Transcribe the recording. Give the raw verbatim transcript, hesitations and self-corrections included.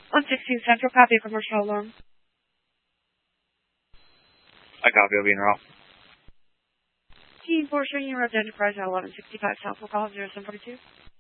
one sixteen Central, copy of commercial alarm. I copy, I'll be in route. Team four, showing you Red Enterprise at eleven sixty-five South, we'll call zero seven forty-two.